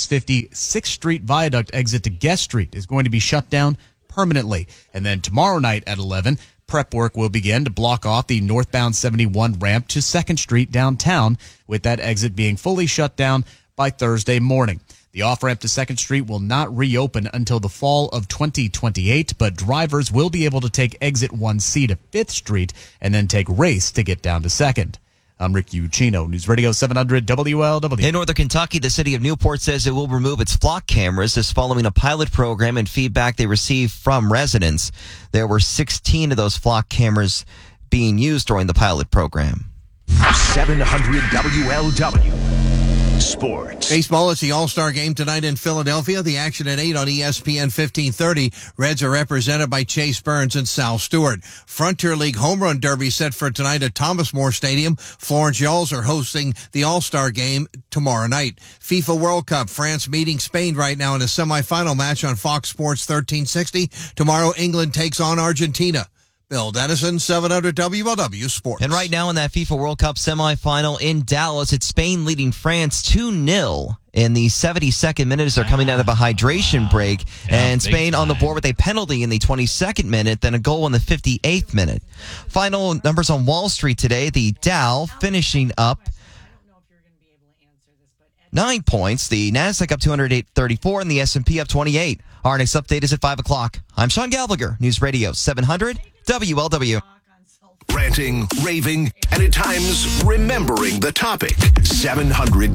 US 50 6th Street Viaduct exit to Guest Street is going to be shut down permanently. And then tomorrow night at 11, prep work will begin to block off the northbound 71 ramp to 2nd Street downtown, with that exit being fully shut down by Thursday morning. The off-ramp to 2nd Street will not reopen until the fall of 2028, but drivers will be able to take exit 1C to 5th Street and then take Race to get down to 2nd. I'm Rick Ucchino, News Radio 700 WLW. In Northern Kentucky, the city of Newport says it will remove its flock cameras as following a pilot program and feedback they received from residents. There were 16 of those flock cameras being used during the pilot program. 700 WLW. Sports. Baseball is the All-Star game tonight in Philadelphia. The action at 8 on ESPN 1530. Reds are represented by Chase Burns and Sal Stewart. Frontier League Home Run Derby set for tonight at Thomas More Stadium. Florence Yalls are hosting the All-Star game tomorrow night. FIFA World Cup. France meeting Spain right now in a semifinal match on Fox Sports 1360. Tomorrow, England takes on Argentina. Bill Dennison, 700 WLW Sports. And right now in that FIFA World Cup semifinal in Dallas, it's Spain leading France 2-0 in the 72nd minute as they're coming out of a hydration break. And Spain on the board with a penalty in the 22nd minute, then a goal in the 58th minute. Final numbers on Wall Street today. The Dow finishing up 9 points. The Nasdaq up 234 and the S&P up 28. Our next update is at 5 o'clock. I'm Sean Gallagher, News Radio 700 WLW. Ranting, raving, and at times remembering the topic. 700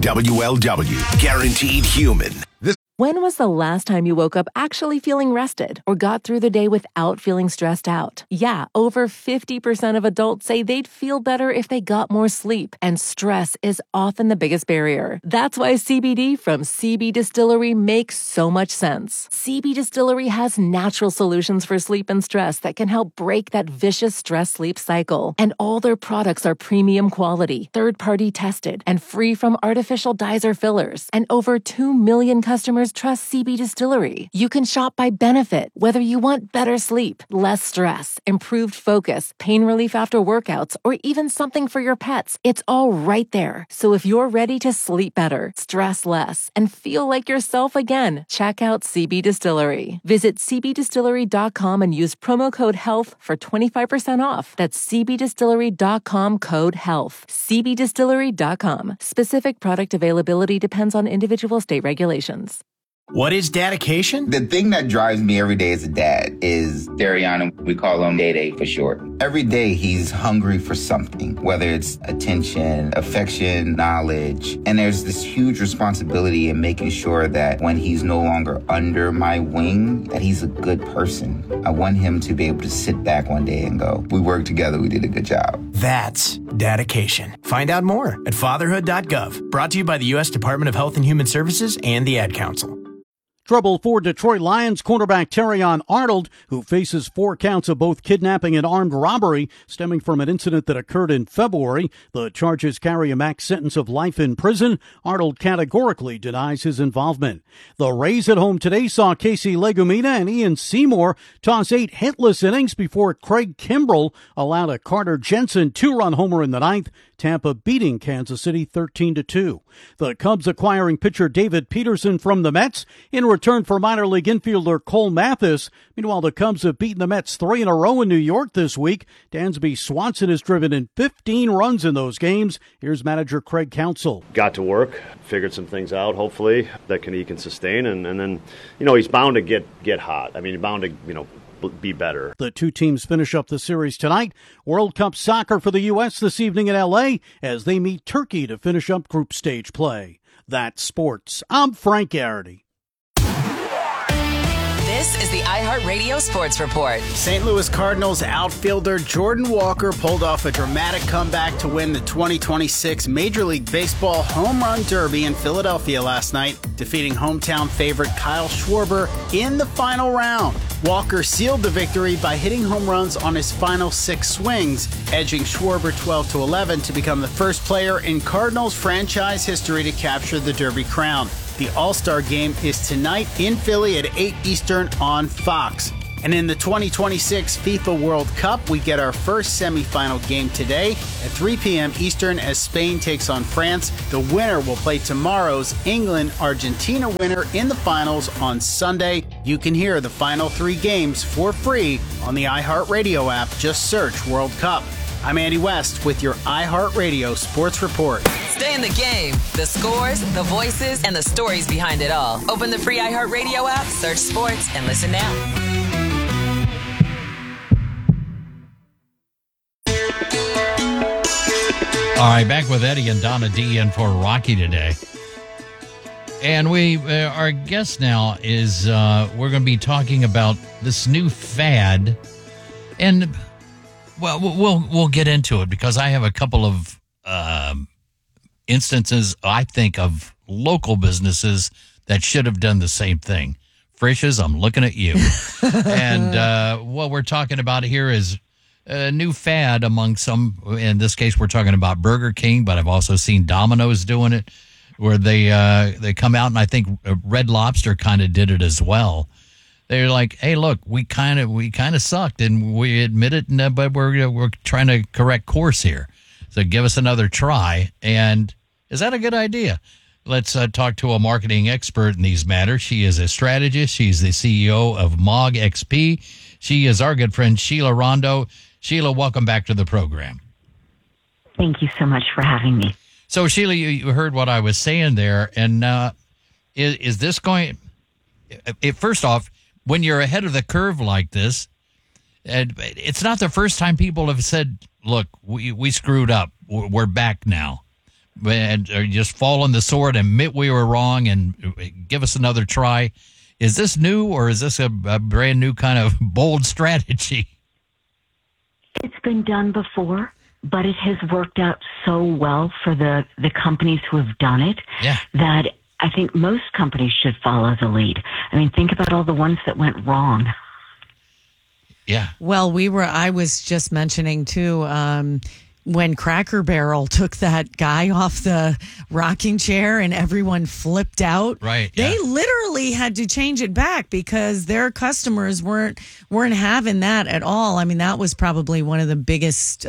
WLW. Guaranteed human. When was the last time you woke up actually feeling rested or got through the day without feeling stressed out? Yeah, over 50% of adults say they'd feel better if they got more sleep, and stress is often the biggest barrier. That's why CBD from CB Distillery makes so much sense. CB Distillery has natural solutions for sleep and stress that can help break that vicious stress-sleep cycle. And all their products are premium quality, third-party tested, and free from artificial dyes or fillers. And over 2 million customers trust CB Distillery. You can shop by benefit, whether you want better sleep, less stress, improved focus, pain relief after workouts, or even something for your pets. It's all right there. So if you're ready to sleep better, stress less, and feel like yourself again, check out CB Distillery. Visit cbdistillery.com and use promo code HEALTH for 25% off. That's cbdistillery.com code HEALTH. cbdistillery.com. Specific product availability depends on individual state regulations. What is dedication? The thing that drives me every day as a dad is Dariana. We call him Day-Day for short. Every day he's hungry for something, whether it's attention, affection, knowledge. And there's this huge responsibility in making sure that when he's no longer under my wing, that he's a good person. I want him to be able to sit back one day and go, we worked together, we did a good job. That's dedication. Find out more at fatherhood.gov. Brought to you by the U.S. Department of Health and Human Services and the Ad Council. Trouble for Detroit Lions cornerback Terrion Arnold, who faces 4 counts of both kidnapping and armed robbery stemming from an incident that occurred in February. The charges carry a max sentence of life in prison. Arnold categorically denies his involvement. The Rays at home today saw Casey Legumina and Ian Seymour toss 8 hitless innings before Craig Kimbrell allowed a Carter Jensen 2-run homer in the 9th. Tampa beating Kansas City 13-2. The Cubs acquiring pitcher David Peterson from the Mets in return for minor league infielder Cole Mathis. Meanwhile, the Cubs have beaten the Mets 3 in a row in New York this week. Dansby Swanson has driven in 15 runs in those games. Here's manager Craig Counsell. Got to work, figured some things out, hopefully, that he can sustain. And then, he's bound to get hot. I mean, he's bound to, be better. The two teams finish up the series tonight. World Cup soccer for the U.S. this evening in L.A. as they meet Turkey to finish up group stage play. That's sports. I'm Frank Garrity. This is the iHeartRadio Sports Report. St. Louis Cardinals outfielder Jordan Walker pulled off a dramatic comeback to win the 2026 Major League Baseball Home Run Derby in Philadelphia last night, defeating hometown favorite Kyle Schwarber in the final round. Walker sealed the victory by hitting home runs on his final 6 swings, edging Schwarber 12-11 to become the first player in Cardinals franchise history to capture the Derby crown. The All-Star Game is tonight in Philly at 8 Eastern on Fox. And in the 2026 FIFA World Cup, we get our first semifinal game today at 3 p.m. Eastern as Spain takes on France. The winner will play tomorrow's England-Argentina winner in the finals on Sunday. You can hear the final 3 games for free on the iHeartRadio app. Just search World Cup. I'm Andy West with your iHeartRadio Sports Report. Stay in the game. The scores, the voices, and the stories behind it all. Open the free iHeartRadio app, search sports, and listen now. All right, back with Eddie and Donna D in for Rocky today. And our guest now is, we're going to be talking about this new fad. And, well, we'll get into it because I have a couple of instances, I think, of local businesses that should have done the same thing. Frisch's, I'm looking at you. And what we're talking about here is a new fad among some. In this case, we're talking about Burger King, but I've also seen Domino's doing it, where they come out, and I think Red Lobster kind of did it as well. They're like, "Hey, look, we kind of sucked, and we admit it, but we're trying to correct course here. So give us another try." And is that a good idea? Let's talk to a marketing expert in these matters. She is a strategist. She's the CEO of MOG XP. She is our good friend Sheila Rondo. Sheila, welcome back to the program. Thank you so much for having me. So, Sheila, you heard what I was saying there, and is this going? First off, when you're ahead of the curve like this, it's not the first time people have said, "Look, we screwed up. We're back now," and just fall on the sword, admit we were wrong, and give us another try. Is this new, or is this a brand new kind of bold strategy? It's been done before, but it has worked out so well for the companies who have done it that I think most companies should follow the lead. I mean, think about all the ones that went wrong. Yeah. Well, I was just mentioning too, when Cracker Barrel took that guy off the rocking chair and everyone flipped out. Right. They literally had to change it back because their customers weren't having that at all. I mean, that was probably one of the biggest,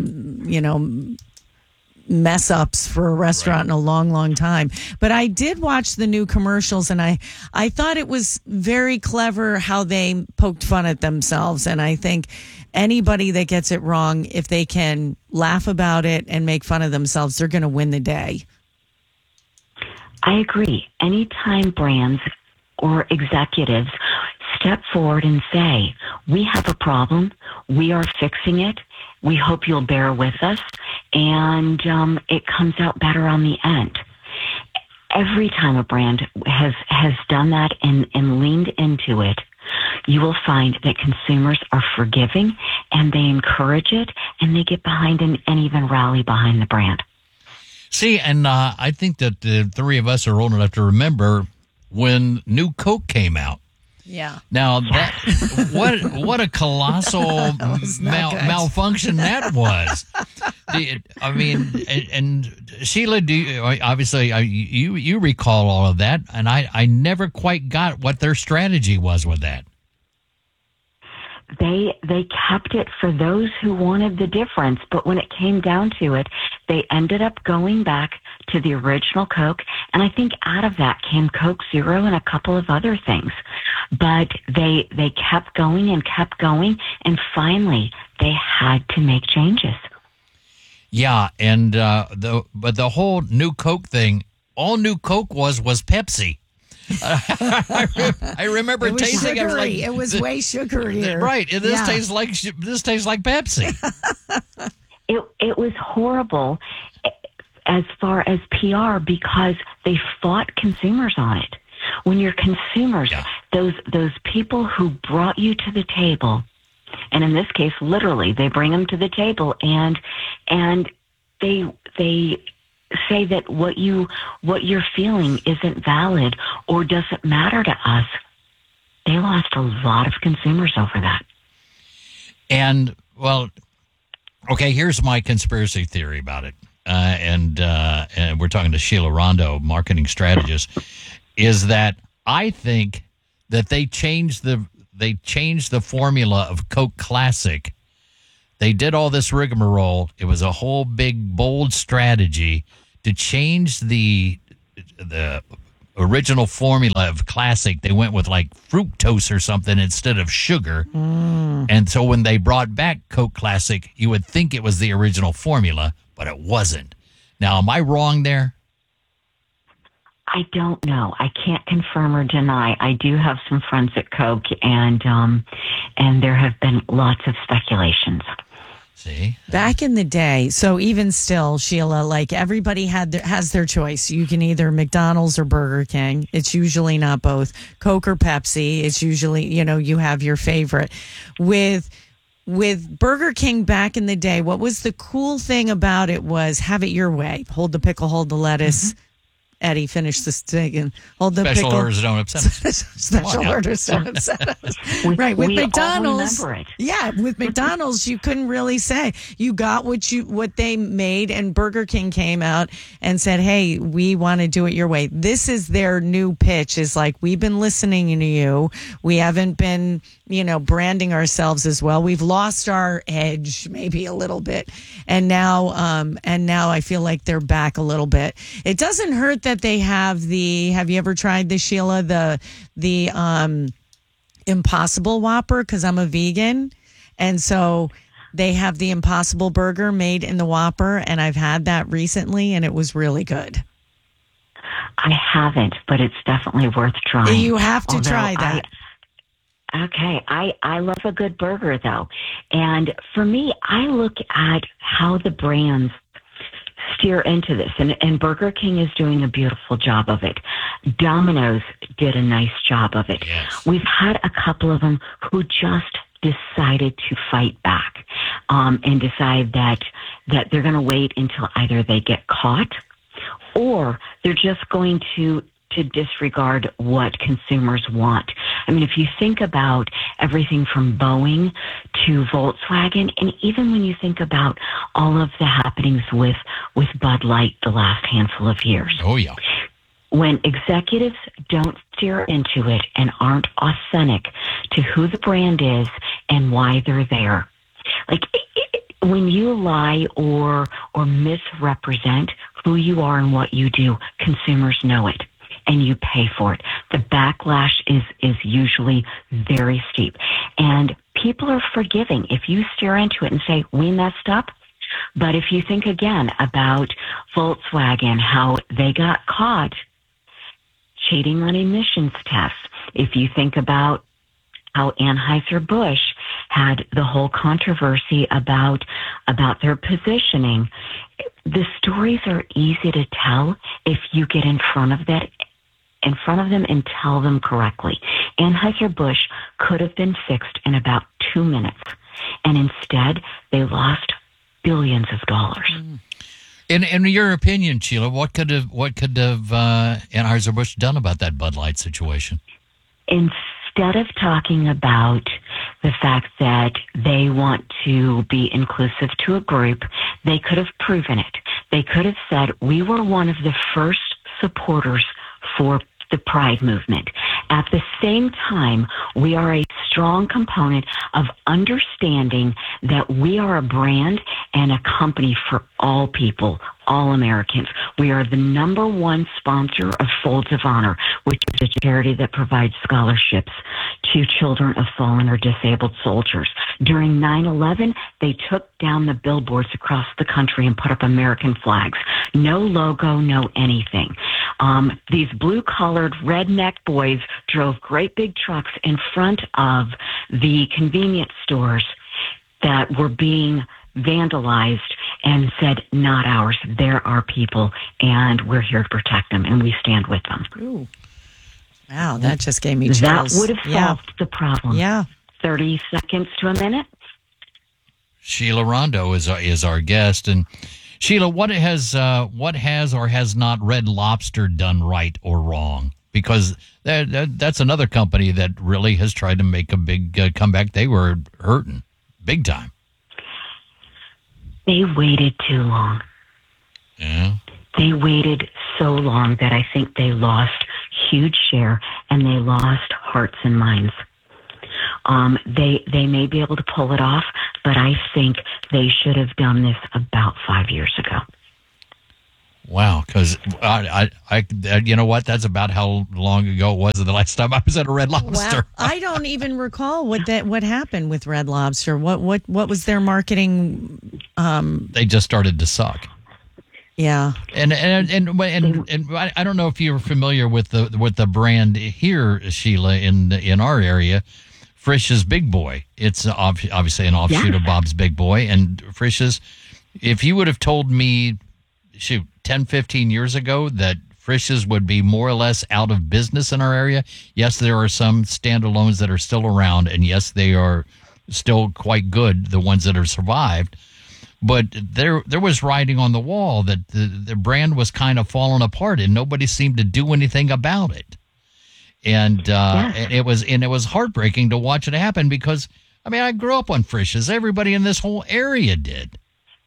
mess ups for a restaurant in a long, long time. But I did watch the new commercials, and I thought it was very clever how they poked fun at themselves. And I think anybody that gets it wrong, if they can laugh about it and make fun of themselves, they're going to win the day. I agree. Anytime brands or executives step forward and say, "We have a problem, we are fixing it, we hope you'll bear with us," and it comes out better on the end. Every time a brand has done that and leaned into it, you will find that consumers are forgiving, and they encourage it, and they get behind and even rally behind the brand. See, and I think that the three of us are old enough to remember when New Coke came out. Yeah. Now, that what a colossal malfunction that was. I mean, and Sheila, obviously you recall all of that, and I never quite got what their strategy was with that. They kept it for those who wanted the difference, but when it came down to it, they ended up going back to the original Coke, and I think out of that came Coke Zero and a couple of other things. But they kept going, and finally they had to make changes. Yeah, and but the whole New Coke thing, all New Coke was Pepsi. I remember tasting sugary. It was way sugarier. Right. And this tastes like Pepsi. It was horrible as far as PR because they fought consumers on it. When your consumers, those people who brought you to the table, and in this case, literally, they bring them to the table and they say that what you're feeling isn't valid or doesn't matter to us. They lost a lot of consumers over that. And, well, okay, here's my conspiracy theory about it. And we're talking to Sheila Rondo, marketing strategist, is that I think that they changed they changed the formula of Coke Classic. They did all this rigmarole. It was a whole big, bold strategy to change the original formula of Classic. They went with like fructose or something instead of sugar. And so when they brought back Coke Classic, you would think it was the original formula, but it wasn't. Now, am I wrong there? I don't know. I can't confirm or deny. I do have some friends at Coke, and there have been lots of speculations. See? Back in the day, so even still, Sheila, like everybody has their choice. You can either McDonald's or Burger King. It's usually not both. Coke or Pepsi. It's usually, you have your favorite. With Burger King back in the day, what was the cool thing about it was have it your way. Hold the pickle, hold the lettuce. Eddie, finish the steak and hold the Special pickle. orders don't upset us. Special orders don't upset us. Right. With McDonald's. Yeah. With McDonald's, you couldn't really say. You got what they made, and Burger King came out and said, hey, we want to do it your way. This is their new pitch, is like, we've been listening to you. We haven't been, branding ourselves as well. We've lost our edge maybe a little bit. And now I feel like they're back a little bit. It doesn't hurt that they have have you ever tried this, Sheila, the Impossible Whopper? Because I'm a vegan, and so they have the Impossible Burger made in the Whopper, and I've had that recently, and it was really good. I haven't, but it's definitely worth trying. You have to try that. Okay. I love a good burger, though. And for me, I look at how the brands steer into this. And Burger King is doing a beautiful job of it. Domino's did a nice job of it. Yes. We've had a couple of them who just decided to fight back and decide that they're going to wait until either they get caught or they're just going to disregard what consumers want. I mean, if you think about everything from Boeing to Volkswagen, and even when you think about all of the happenings with Bud Light the last handful of years. Oh, yeah. When executives don't steer into it and aren't authentic to who the brand is and why they're there, like when you lie or misrepresent who you are and what you do, consumers know it. And you pay for it. The backlash is usually very steep. And people are forgiving if you steer into it and say, we messed up. But if you think again about Volkswagen, how they got caught cheating on emissions tests, if you think about how Anheuser-Busch had the whole controversy about their positioning, the stories are easy to tell if you get in front of them and tell them correctly. Anheuser-Busch could have been fixed in about 2 minutes, and instead they lost billions of dollars. In your opinion, Sheila, what could have Anheuser-Busch done about that Bud Light situation? Instead of talking about the fact that they want to be inclusive to a group, they could have proven it. They could have said, we were one of the first supporters for the Pride movement. At the same time, we are a strong component of understanding that we are a brand and a company for all people, all Americans. We are the #1 sponsor of Folds of Honor, which is a charity that provides scholarships to children of fallen or disabled soldiers. During 9/11, they took down the billboards across the country and put up American flags. No logo, no anything. These blue-collared redneck boys drove great big trucks in front of the convenience stores that were being vandalized and said, not ours, they're our people, and we're here to protect them, and we stand with them. Ooh. Wow, that just gave me chills. That would have solved the problem. Yeah. 30 seconds to a minute. Sheila Rondo is our guest. And Sheila, what has or has not Red Lobster done right or wrong? Because that's another company that really has tried to make a big comeback. They were hurting big time. They waited too long. Yeah. They waited so long that I think they lost huge share and they lost hearts and minds. They may be able to pull it off, but I think they should have done this about 5 years ago. Wow, because I you know what? That's about how long ago it was the last time I was at a Red Lobster. Wow. I don't even recall what happened with Red Lobster. What was their marketing? They just started to suck. Yeah, and I don't know if you're familiar with the brand here, Sheila, in our area, Frisch's Big Boy. It's obviously an offshoot of Bob's Big Boy, and Frisch's. If you would have told me, 10, 15 years ago that Frisch's would be more or less out of business in our area. Yes, there are some standalones that are still around, and yes, they are still quite good, the ones that have survived. But there was writing on the wall that the brand was kind of falling apart, and nobody seemed to do anything about it. And it was heartbreaking to watch it happen because, I mean, I grew up on Frisch's. Everybody in this whole area did.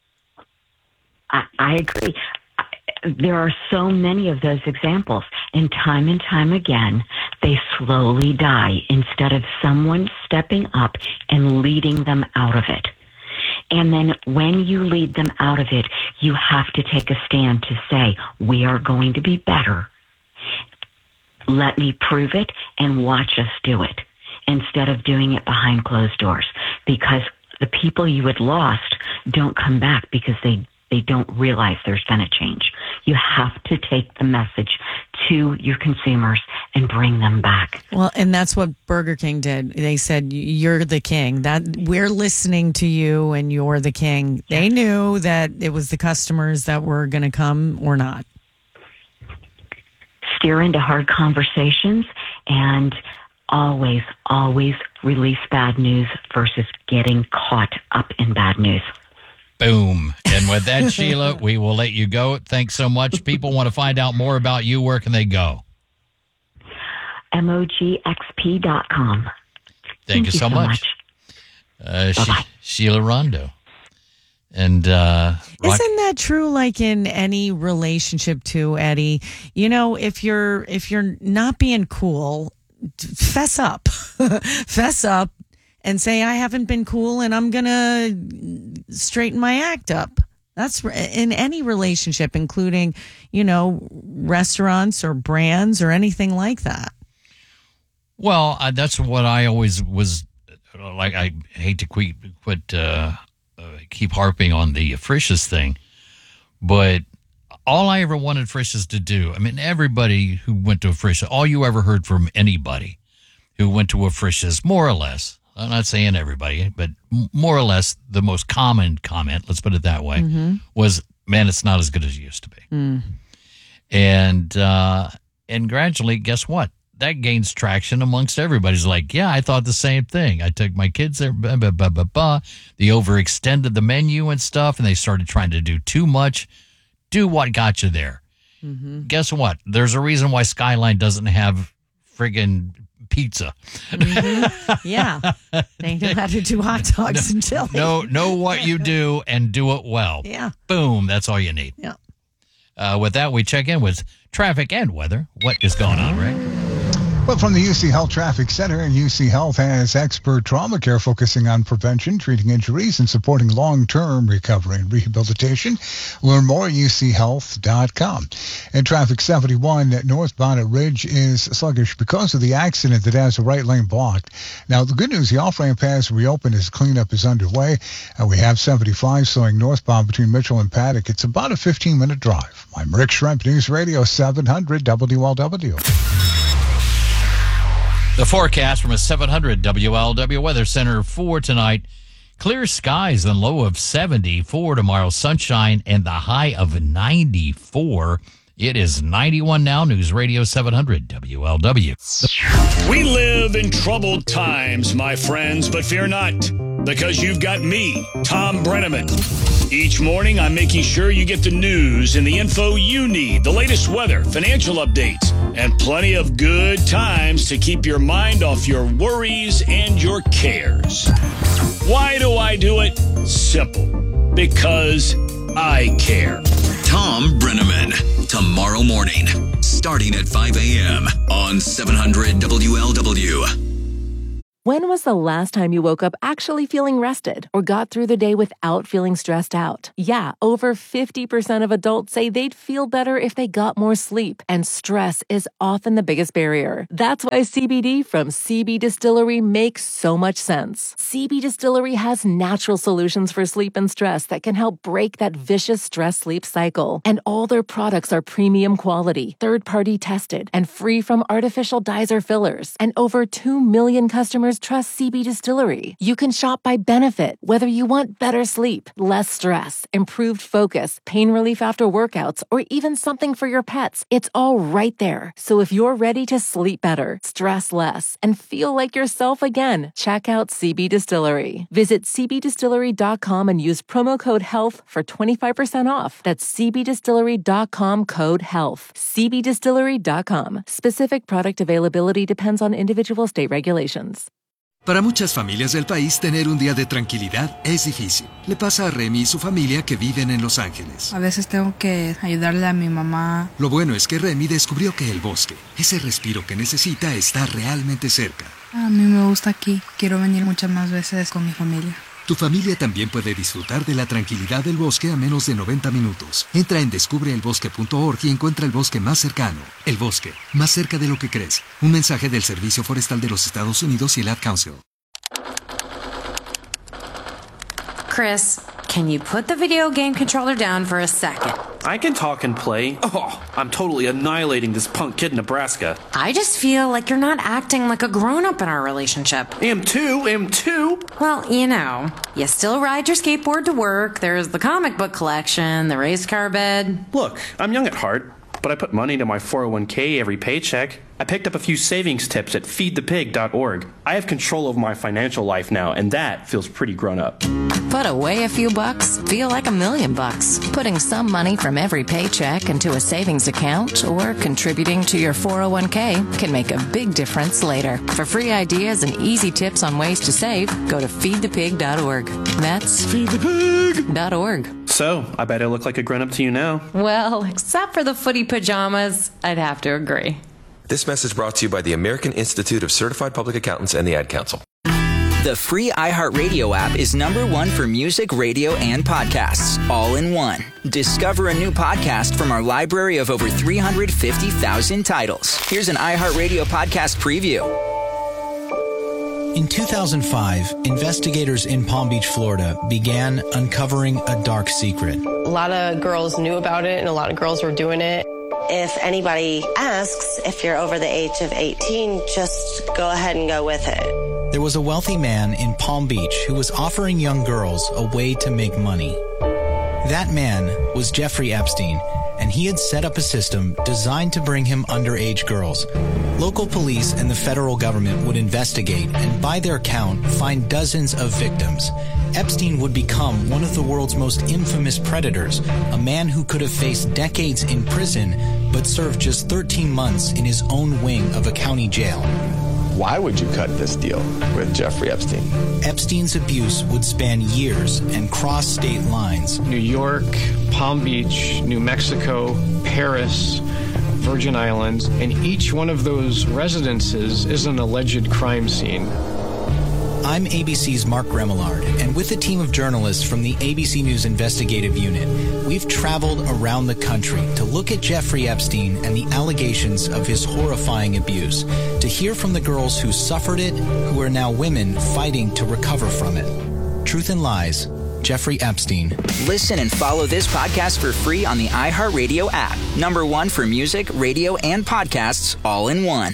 I agree. There are so many of those examples, and time again, they slowly die instead of someone stepping up and leading them out of it. And then when you lead them out of it, you have to take a stand to say, we are going to be better. Let me prove it and watch us do it instead of doing it behind closed doors, because the people you had lost don't come back because they don't realize there's been a change. You have to take the message to your consumers and bring them back. Well, and that's what Burger King did. They said, you're the king. That we're listening to you and you're the king. They knew that it was the customers that were going to come or not. Steer into hard conversations and always release bad news versus getting caught up in bad news. Boom. And with that, Sheila, we will let you go. Thanks so much. People want to find out more about you. Where can they go? mogxp.com. Thank you so much. Sheila Rondo. And isn't that true? Like in any relationship too, Eddie? You know, if you're not being cool, fess up, fess up. And say, I haven't been cool and I'm going to straighten my act up. That's in any relationship, including, restaurants or brands or anything like that. Well, that's what I always was like. I hate to keep harping on the Frisch's thing, but all I ever wanted Frisch's to do, I mean, everybody who went to a Frisch's, all you ever heard from anybody who went to a Frisch's, more or less, I'm not saying everybody, but more or less the most common comment, let's put it that way, was, man, it's not as good as it used to be. And gradually, guess what? That gains traction amongst everybody. It's like, yeah, I thought the same thing. I took my kids there, They overextended the menu and stuff, and they started trying to do too much. Do what got you there. Guess what? There's a reason why Skyline doesn't have friggin' pizza. Yeah. They know how to do hot dogs and chili. Know what you do and do it well. Yeah. Boom. That's all you need. Yeah. With that, we check in with traffic and weather. What is going on, Rick? Well, from the UC Health Traffic Center, and UC Health has expert trauma care focusing on prevention, treating injuries, and supporting long-term recovery and rehabilitation. Learn more at uchealth.com. And traffic 71 northbound at Ridge is sluggish because of the accident that has the right lane blocked. Now, the good news, the off-ramp has reopened as cleanup is underway. We have 75 slowing northbound between Mitchell and Paddock. It's about a 15-minute drive. I'm Rick Schremp, News Radio 700 WLW. The forecast from a 700 WLW Weather Center for tonight. Clear skies and low of 74 tomorrow. Sunshine and the high of 94. It is 91 now. News Radio 700 WLW. We live in troubled times, my friends, but fear not, because you've got me, Tom Brenneman. Each morning, I'm making sure you get the news and the info you need, the latest weather, financial updates, and plenty of good times to keep your mind off your worries and your cares. Why do I do it? Simple. Because I care. Tom Brenneman, tomorrow morning, starting at 5 a.m. on 700 WLW. When was the last time you woke up actually feeling rested or got through the day without feeling stressed out? Yeah, over 50% of adults say they'd feel better if they got more sleep, and stress is often the biggest barrier. That's why CBD from CB Distillery makes so much sense. CB Distillery has natural solutions for sleep and stress that can help break that vicious stress-sleep cycle. And all their products are premium quality, third-party tested, and free from artificial dyes or fillers. And over 2 million customers trust CB Distillery. You can shop by benefit, whether you want better sleep, less stress, improved focus, pain relief after workouts, or even something for your pets. It's all right there. So if you're ready to sleep better, stress less, and feel like yourself again, check out CB Distillery. Visit cbdistillery.com and use promo code HEALTH for 25% off. That's cbdistillery.com, code HEALTH. cbdistillery.com. Specific product availability depends on individual state regulations. Para muchas familias del país, tener un día de tranquilidad es difícil. Le pasa a Remy y su familia que viven en Los Ángeles. A veces tengo que ayudarle a mi mamá. Lo bueno es que Remy descubrió que el bosque, ese respiro que necesita, está realmente cerca. A mí me gusta aquí. Quiero venir muchas más veces con mi familia. Tu familia también puede disfrutar de la tranquilidad del bosque a menos de 90 minutos. Entra en descubreelbosque.org y encuentra el bosque más cercano. El bosque, más cerca de lo que crees. Un mensaje del Servicio Forestal de los Estados Unidos y el Ad Council. Chris, can you put the video game controller down for a second? I can talk and play. Oh, I'm totally annihilating this punk kid in Nebraska. I just feel like you're not acting like a grown-up in our relationship. Am too. Well, you know, you still ride your skateboard to work, there's the comic book collection, the race car bed. Look, I'm young at heart, but I put money into my 401k every paycheck. I picked up a few savings tips at feedthepig.org. I have control of my financial life now, and that feels pretty grown up. Put away a few bucks, feel like $1 million. Putting some money from every paycheck into a savings account or contributing to your 401k can make a big difference later. For free ideas and easy tips on ways to save, go to feedthepig.org. That's feedthepig.org. So, I bet I look like a grown-up to you now. Well, except for the footy pajamas, I'd have to agree. This message brought to you by the American Institute of Certified Public Accountants and the Ad Council. The free iHeartRadio app is #1 for music, radio, and podcasts, all in one. Discover a new podcast from our library of over 350,000 titles. Here's an iHeartRadio podcast preview. In 2005, investigators in Palm Beach, Florida, began uncovering a dark secret. A lot of girls knew about it, and a lot of girls were doing it. If anybody asks if you're over the age of 18, just go ahead and go with it. There was a wealthy man in Palm Beach who was offering young girls a way to make money. That man was Jeffrey Epstein, and he had set up a system designed to bring him underage girls. Local police and the federal government would investigate and, by their count, find dozens of victims. Epstein would become one of the world's most infamous predators, a man who could have faced decades in prison but served just 13 months in his own wing of a county jail. Why would you cut this deal with Jeffrey Epstein? Epstein's abuse would span years and cross state lines. New York, Palm Beach, New Mexico, Paris, Virgin Islands, and each one of those residences is an alleged crime scene. I'm ABC's Mark Remillard, and with a team of journalists from the ABC News Investigative Unit, we've traveled around the country to look at Jeffrey Epstein and the allegations of his horrifying abuse, to hear from the girls who suffered it, who are now women fighting to recover from it. Truth and Lies, Jeffrey Epstein. Listen and follow this podcast for free on the iHeartRadio app. #1 for music, radio, and podcasts, all in one.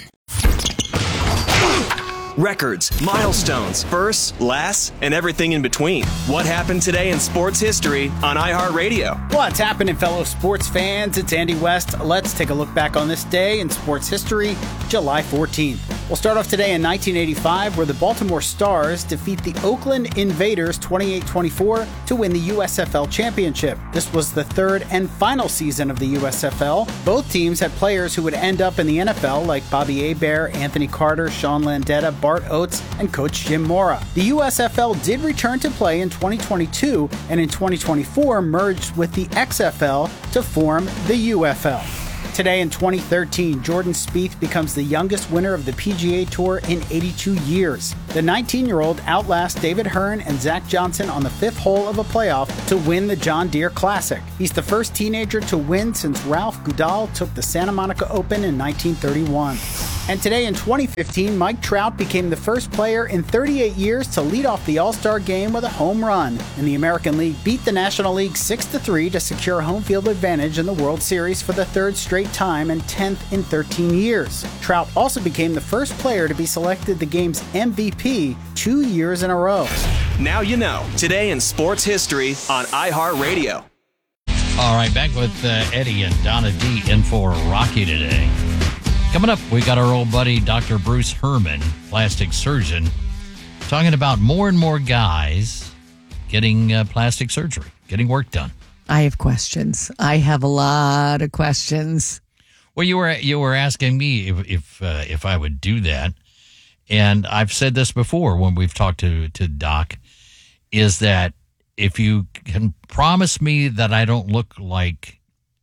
Records, milestones, firsts, lasts, and everything in between. What happened today in sports history on iHeartRadio? What's happening, fellow sports fans? It's Andy West. Let's take a look back on this day in sports history, July 14th. We'll start off today in 1985, where the Baltimore Stars defeat the Oakland Invaders 28-24 to win the USFL championship. This was the third and final season of the USFL. Both teams had players who would end up in the NFL, like Bobby Hebert, Anthony Carter, Sean Landeta, Bart Oates, and Coach Jim Mora. The USFL did return to play in 2022, and in 2024 merged with the XFL to form the UFL. Today in 2013, Jordan Spieth becomes the youngest winner of the PGA Tour in 82 years. The 19-year-old outlasts David Hearn and Zach Johnson on the 5th hole of a playoff to win the John Deere Classic. He's the first teenager to win since Ralph Goodall took the Santa Monica Open in 1931. And today in 2015, Mike Trout became the first player in 38 years to lead off the All-Star game with a home run. And the American League beat the National League 6-3 to secure home field advantage in the World Series for the third straight time and 10th in 13 years. Trout also became the first player to be selected the game's MVP 2 years in a row. Now you know. Today in sports history on iHeartRadio. All right, back with Eddie and Donna D in for Rocky today. Coming up, we got our old buddy, Dr. Bruce Herman, plastic surgeon, talking about more and more guys getting plastic surgery, getting work done. I have questions. I have a lot of questions. Well, you were asking me if I would do that, and I've said this before when we've talked to Doc, is that if you can promise me that I don't look like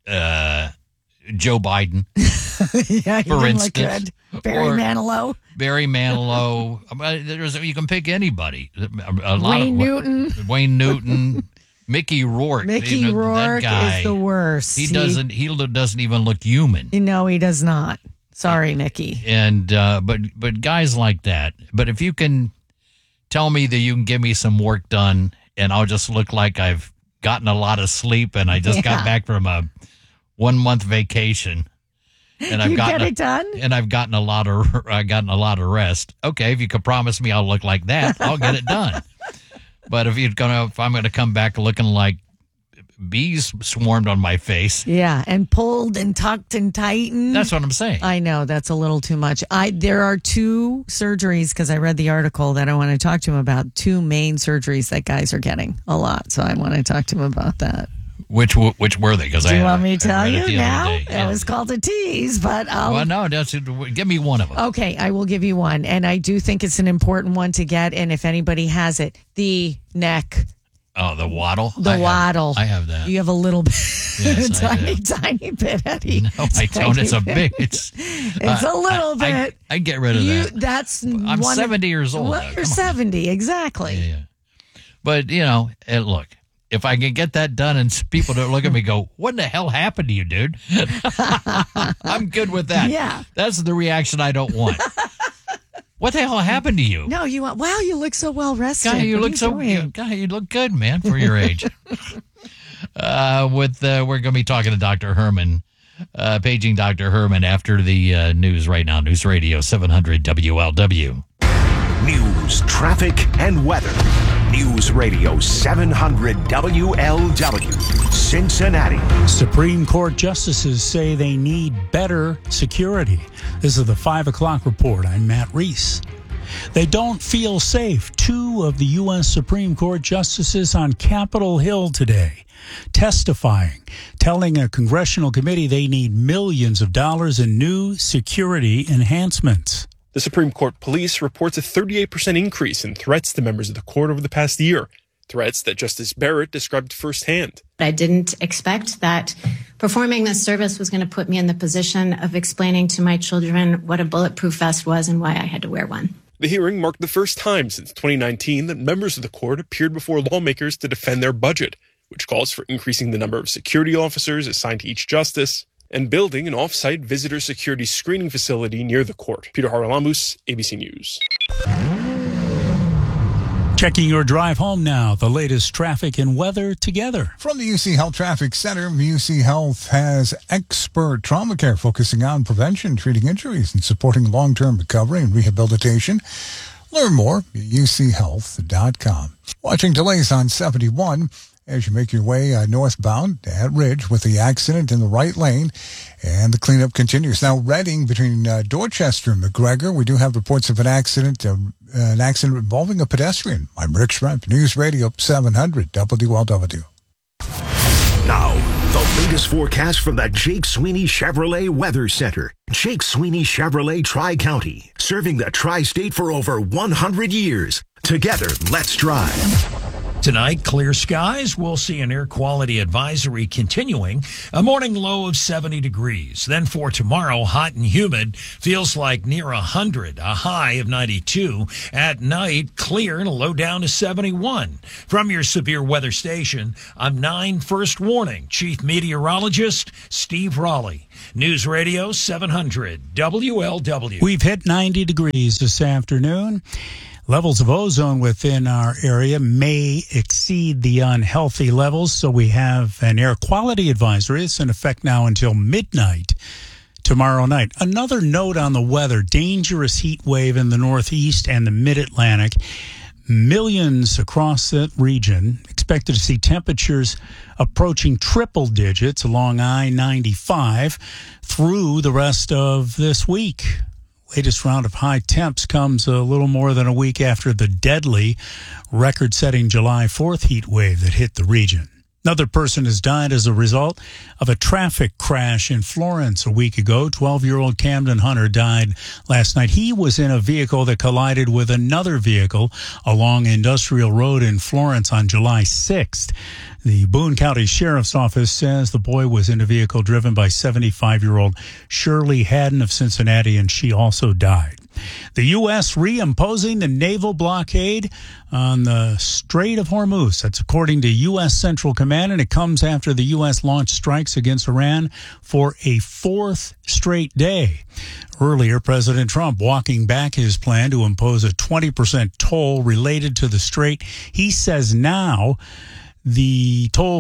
Joe Biden, yeah, he for didn't instance, look good. Barry Manilow. You can pick anybody. Wayne Newton, Mickey Rourke. Mickey Rourke that guy, is the worst. He doesn't even look human. No, he does not. Sorry, Mickey. And but guys like that. But if you can tell me that you can give me some work done, and I'll just look like I've gotten a lot of sleep, and I just got back from a 1-month vacation, and I've gotten a lot of rest. Okay, if you could promise me I'll look like that, I'll get it done. But if I'm gonna come back looking like bees swarmed on my face, and pulled and tucked and tightened, that's what I'm saying. I know that's a little too much. There are 2 surgeries, because I read the article that I want to talk to him about. 2 main surgeries that guys are getting a lot, so I want to talk to him about that. Which were they? Because do you want me to tell you now? Yeah. It was called a tease, but give me one of them. Okay, I will give you one, and I do think it's an important one to get. And if anybody has it, the neck. Oh, the waddle. Waddle. I have that. You have a little bit, yes, tiny bit, Eddie. No, I don't. It's a big. It's a little bit. I get rid of that. I'm 70 years old. Well, you're 70, exactly. Yeah. But look. If I can get that done and people don't look at me and go, what the hell happened to you, dude? I'm good with that. Yeah. That's the reaction I don't want. What the hell happened to you? No, you want, wow, you look so well rested. Guy, you look good, man, for your age. We're going to be talking to Dr. Herman, paging Dr. Herman after the news right now. News Radio 700 WLW. News, traffic, and weather. News Radio 700 WLW, Cincinnati. Supreme Court justices say they need better security. This is the 5 o'clock report. I'm Matt Reese. They don't feel safe. 2 of the U.S. Supreme Court justices on Capitol Hill today testifying, telling a congressional committee they need millions of dollars in new security enhancements. The Supreme Court Police reports a 38% increase in threats to members of the court over the past year, threats that Justice Barrett described firsthand. I didn't expect that performing this service was going to put me in the position of explaining to my children what a bulletproof vest was and why I had to wear one. The hearing marked the first time since 2019 that members of the court appeared before lawmakers to defend their budget, which calls for increasing the number of security officers assigned to each justice and building an off-site visitor security screening facility near the court. Peter Haralamus, ABC News. Checking your drive home now. The latest traffic and weather together. From the UC Health Traffic Center, UC Health has expert trauma care focusing on prevention, treating injuries, and supporting long-term recovery and rehabilitation. Learn more at uchealth.com. Watching delays on 71 as you make your way northbound at Ridge with the accident in the right lane, and the cleanup continues. Now, Reading between Dorchester and McGregor, we do have reports of an accident involving a pedestrian. I'm Rick Schrempf, News Radio 700 WLW. Now, the latest forecast from the Jake Sweeney Chevrolet Weather Center. Jake Sweeney Chevrolet Tri-County, serving the Tri-State for over 100 years. Together, let's drive. Tonight, clear skies. We'll see an air quality advisory continuing. A morning low of 70 degrees. Then for tomorrow, hot and humid. Feels like near 100. A high of 92. At night, clear and a low down to 71. From your severe weather station, I'm 9 First Warning Chief Meteorologist Steve Raleigh. News Radio 700 WLW. We've hit 90 degrees this afternoon. Levels of ozone within our area may exceed the unhealthy levels, so we have an air quality advisory. It's in effect now until midnight tomorrow night. Another note on the weather, dangerous heat wave in the Northeast and the Mid-Atlantic. Millions across that region expected to see temperatures approaching triple digits along I-95 through the rest of this week. Latest round of high temps comes a little more than a week after the deadly record-setting July 4th heat wave that hit the region. Another person has died as a result of a traffic crash in Florence a week ago. 12-year-old Camden Hunter died last night. He was in a vehicle that collided with another vehicle along Industrial Road in Florence on July 6th. The Boone County Sheriff's Office says the boy was in a vehicle driven by 75-year-old Shirley Haddon of Cincinnati, and she also died. The U.S. reimposing the naval blockade on the Strait of Hormuz. That's according to U.S. Central Command, and it comes after the U.S. launched strikes against Iran for a fourth straight day. Earlier, President Trump walking back his plan to impose a 20% toll related to the strait. He says now the toll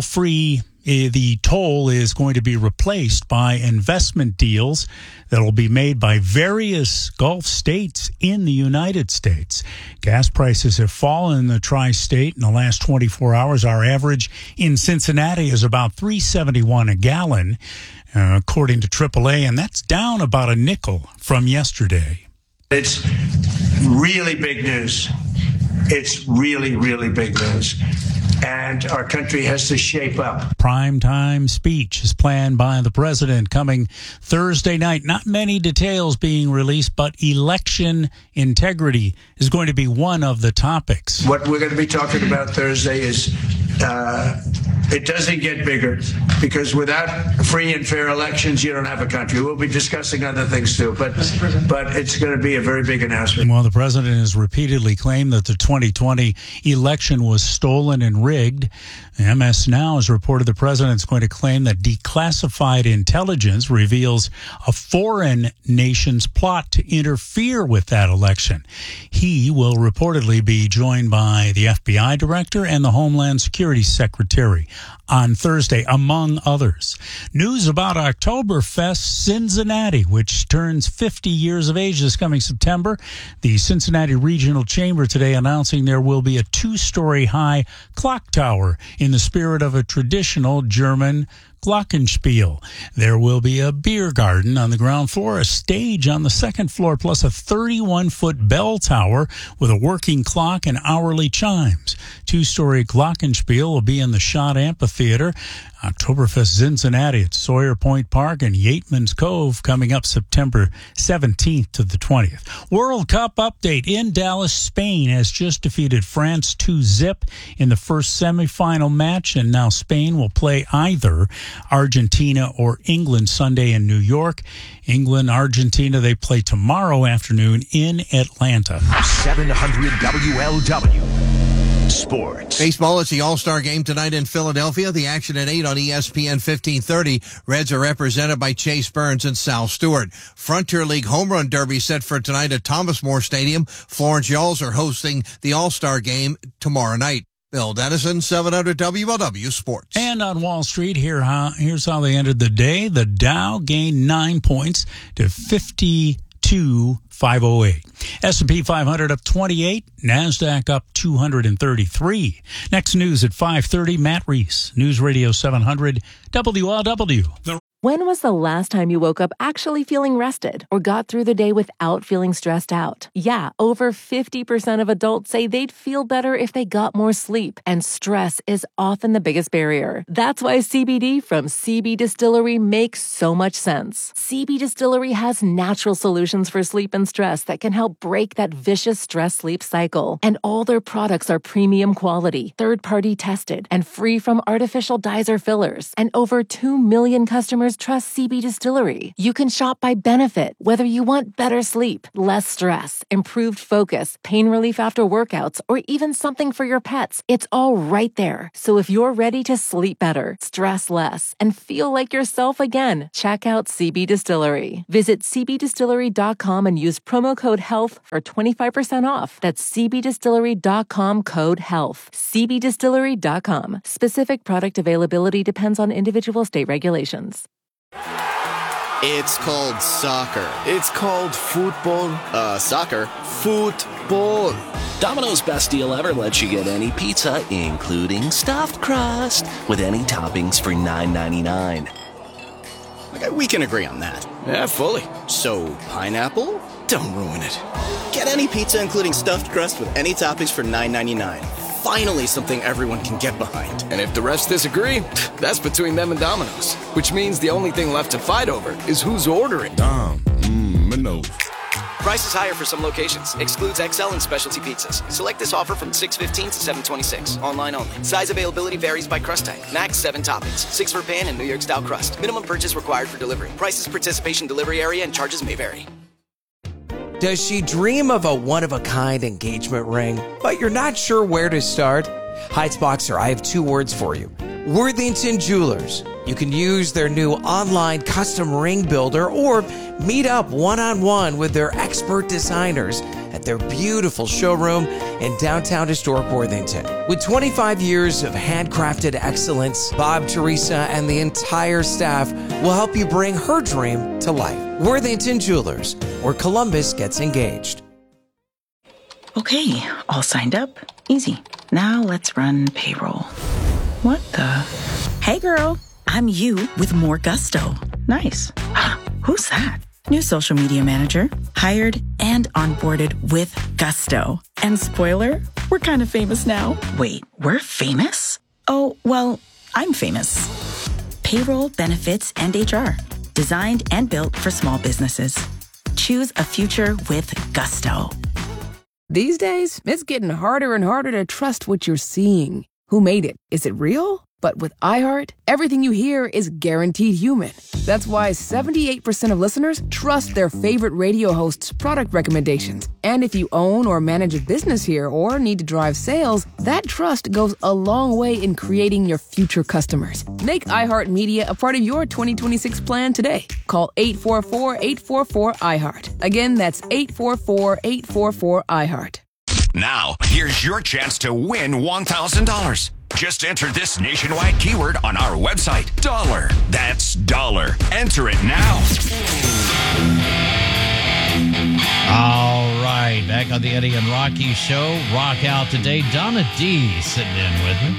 is going to be replaced by investment deals that will be made by various Gulf states in the United States. Gas prices have fallen in the tri-state in the last 24 hours. Our average in Cincinnati is about $3.71 a gallon, according to AAA, and that's down about a nickel from yesterday. It's really big news. It's really, really big news. And our country has to shape up. Primetime speech is planned by the president coming Thursday night. Not many details being released, but election integrity is going to be one of the topics. What we're going to be talking about Thursday is it doesn't get bigger, because without free and fair elections, you don't have a country. We'll be discussing other things too, but it's going to be a very big announcement. Well, the president has repeatedly claimed that the 2020 election was stolen and rigged. MS Now has reported the president's going to claim that declassified intelligence reveals a foreign nation's plot to interfere with that election. He will reportedly be joined by the FBI director and the Homeland Security Secretary on Thursday, among others. News about Oktoberfest Cincinnati, which turns 50 years of age this coming September. The Cincinnati Regional Chamber today announcing there will be a 2-story high clock tower in the spirit of a traditional German glockenspiel. There will be a beer garden on the ground floor, a stage on the second floor, plus a 31-foot bell tower with a working clock and hourly chimes. 2-story glockenspiel will be in the Schott Amphitheater. Oktoberfest Cincinnati at Sawyer Point Park and Yateman's Cove coming up September 17th to the 20th. World Cup update in Dallas. Spain has just defeated France 2-0 in the first semifinal match, and now Spain will play either Argentina or England Sunday in New York. England, Argentina, they play tomorrow afternoon in Atlanta. 700 WLW. Sports. Baseball is the All-Star Game tonight in Philadelphia. The action at 8 on ESPN 1530. Reds are represented by Chase Burns and Sal Stewart. Frontier League Home Run Derby set for tonight at Thomas More Stadium. Florence Yalls are hosting the All-Star Game tomorrow night. Bill Dennison, 700 WLW Sports. And on Wall Street, here's how they ended the day. The Dow gained 9 points to 52,508. S&P 500 up 28. NASDAQ up 233. Next news at 5:30. Matt Reese, News Radio 700 WLW. When was the last time you woke up actually feeling rested or got through the day without feeling stressed out? Yeah, over 50% of adults say they'd feel better if they got more sleep, and stress is often the biggest barrier. That's why CBD from CB Distillery makes so much sense. CB Distillery has natural solutions for sleep and stress that can help break that vicious stress-sleep cycle. And all their products are premium quality, third-party tested, and free from artificial dyes or fillers. And over 2 million customers trust CB Distillery. You can shop by benefit, whether you want better sleep, less stress, improved focus, pain relief after workouts, or even something for your pets. It's all right there. So if you're ready to sleep better, stress less, and feel like yourself again, check out CB Distillery. Visit cbdistillery.com and use promo code HEALTH for 25% off. That's cbdistillery.com, code HEALTH. cbdistillery.com. Specific product availability depends on individual state regulations. It's called soccer. It's called football. Soccer. Football. Domino's best deal ever lets you get any pizza, including stuffed crust, with any toppings for $9.99. Okay, we can agree on that. Yeah, fully. So, pineapple? Don't ruin it. Get any pizza, including stuffed crust, with any toppings for $9.99. Finally something everyone can get behind. And if the rest disagree, that's between them and Domino's. Which means the only thing left to fight over is who's ordering. Domino's. Price is higher for some locations. Excludes XL and specialty pizzas. Select this offer from 6/15 to 7/26. Online only. Size availability varies by crust type. Max 7 toppings. 6 for pan and New York style crust. Minimum purchase required for delivery. Prices, participation, delivery area, and charges may vary. Does she dream of a one-of-a-kind engagement ring, but you're not sure where to start? Heights Boxer, I have 2 words for you. Worthington Jewelers. You can use their new online custom ring builder or meet up one-on-one with their expert designers at their beautiful showroom in downtown historic Worthington. With 25 years of handcrafted excellence, Bob, Teresa, and the entire staff will help you bring her dream to life. Worthington Jewelers, where Columbus gets engaged. Okay, all signed up. Easy. Now let's run payroll. What the? Hey girl, I'm you with more gusto. Nice. Who's that? New social media manager, hired and onboarded with gusto. And spoiler, we're kind of famous now. Wait, we're famous? Oh, well, I'm famous. Payroll, benefits, and HR. Designed and built for small businesses. Choose a future with gusto. These days, it's getting harder and harder to trust what you're seeing. Who made it? Is it real? But with iHeart, everything you hear is guaranteed human. That's why 78% of listeners trust their favorite radio hosts' product recommendations. And if you own or manage a business here or need to drive sales, that trust goes a long way in creating your future customers. Make iHeartMedia a part of your 2026 plan today. Call 844-844-iHeart. Again, that's 844-844-iHeart. Now, here's your chance to win $1,000. Just enter this nationwide keyword on our website, dollar. That's dollar. Enter it now. All right, back on the Eddie and Rocky show. Rock out today. Donna D sitting in with me.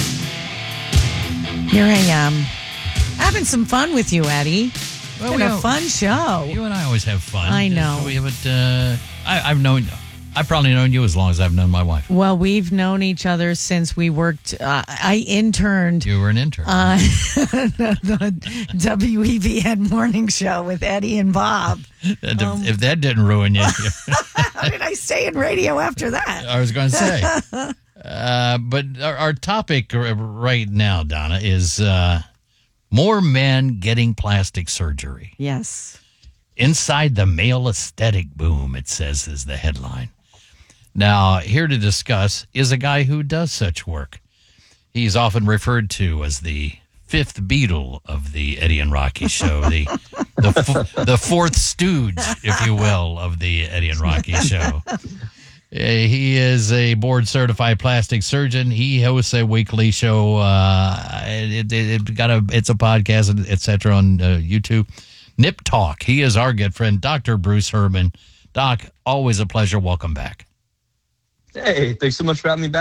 Here I am, having some fun with you, Eddie. Well, it's been a fun show. You and I always have fun. I know. We haven't. I've probably known you as long as I've known my wife. Well, we've known each other since we worked. I interned. You were an intern. The WEBN morning show with Eddie and Bob. If that didn't ruin you. How did I stay in radio after that? I was going to say. But our topic right now, Donna, is more men getting plastic surgery. Yes. Inside the male aesthetic boom, it says, is the headline. Now, here to discuss is a guy who does such work. He's often referred to as the fifth Beatle of the Eddie and Rocky show, the fourth stooge, if you will, of the Eddie and Rocky show. He is a board-certified plastic surgeon. He hosts a weekly show. It's a podcast, etc. on YouTube. Nip Talk. He is our good friend, Dr. Bruce Herman. Doc, always a pleasure. Welcome back. Hey, thanks so much for having me back.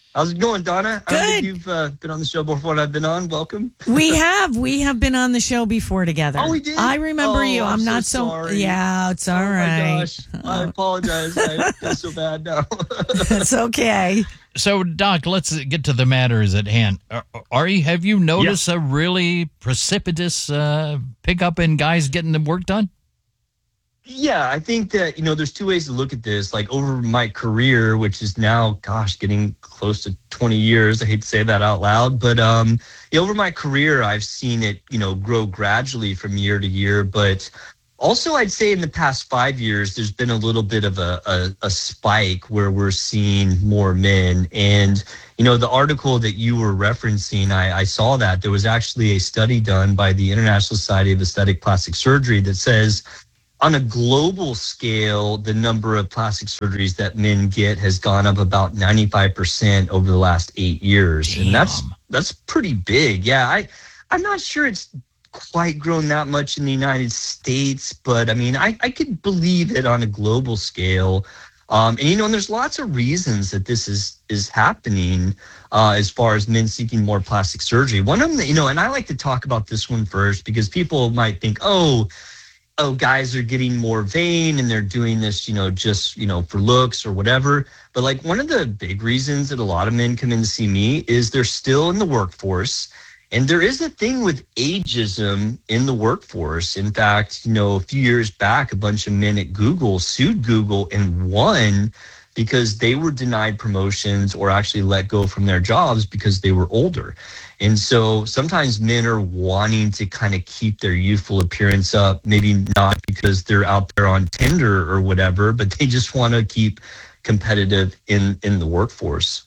How's it going, Donna? Good. I don't think you've been on the show before and I've been on. Welcome. We have been on the show before together. Oh, we did? I remember you. I'm not so sorry. Yeah, it's all right. Oh, my gosh. I apologize. I feel so bad now. It's okay. So, Doc, let's get to the matters at hand. Have you noticed a really precipitous pickup in guys getting the work done? Yeah, I think that, there's two ways to look at this. Like over my career, which is now, getting close to 20 years. I hate to say that out loud, but over my career, I've seen it, grow gradually from year to year. But also, I'd say in the past 5 years, there's been a little bit of a spike where we're seeing more men. And, the article that you were referencing, I saw that. There was actually a study done by the International Society of Aesthetic Plastic Surgery that says, on a global scale, the number of plastic surgeries that men get has gone up about 95% over the last 8 years. Damn. And that's pretty big. Yeah, I'm not sure it's quite grown that much in the United States, but I mean, I could believe it on a global scale. And there's lots of reasons that this is happening as far as men seeking more plastic surgery. One of them, and I like to talk about this one first because people might think, oh, guys are getting more vain and they're doing this, just, for looks or whatever. But like one of the big reasons that a lot of men come in to see me is they're still in the workforce. And there is a thing with ageism in the workforce. In fact, a few years back, a bunch of men at Google sued Google and won because they were denied promotions or actually let go from their jobs because they were older. And so sometimes men are wanting to kind of keep their youthful appearance up, maybe not because they're out there on Tinder or whatever, but they just want to keep competitive in the workforce.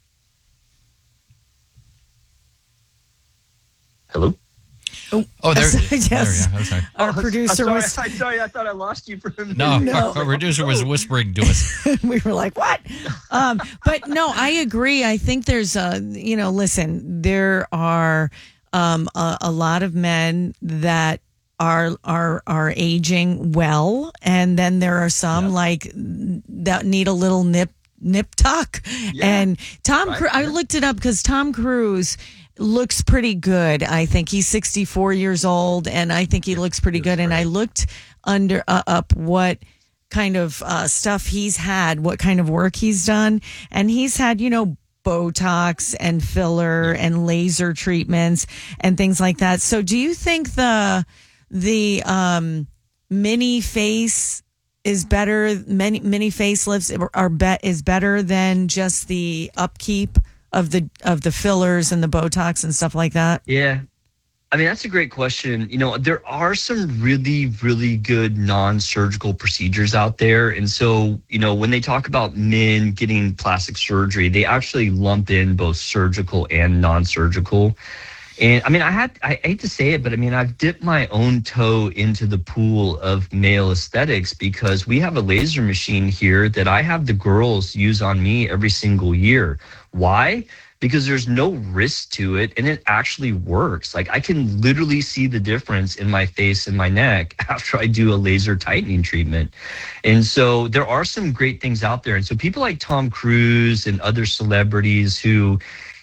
Hello? Oh, there. Yes. There we go. Sorry. Our producer was. Sorry, I thought I lost you for a minute. No, our producer was whispering to us. We were like, what? But no, I agree. I think there's listen, there are a lot of men that are aging well, and then there are some like that need a little nip tuck. Yeah. And I looked it up because Tom Cruise looks pretty good. I think he's 64 years old, and I think he looks pretty good. And I looked up what kind of stuff he's had, what kind of work he's done, and he's had Botox and filler and laser treatments and things like that. So, do you think the mini face is better? Mini facelifts is better than just the upkeep of the fillers and the Botox and stuff like that? Yeah. I mean, that's a great question. There are some really, really good non-surgical procedures out there. And so, when they talk about men getting plastic surgery, they actually lump in both surgical and non-surgical. And I mean, I hate to say it, but I mean, I've dipped my own toe into the pool of male aesthetics because we have a laser machine here that I have the girls use on me every single year. Why? Because there's no risk to it and it actually works. Like I can literally see the difference in my face and my neck after I do a laser tightening treatment. And so there are some great things out there. And so people like Tom Cruise and other celebrities who